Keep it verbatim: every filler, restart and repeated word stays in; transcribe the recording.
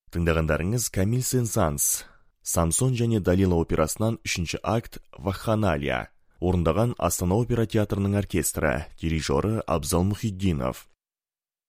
Тыңдағандарыңыз Камиль Сен-Санс, Самсон және Далила операсынан үшінші акт Вахханалия. Орындаған Астана опера театрының оркестрі, дирижері Абзал Мұхитдинов.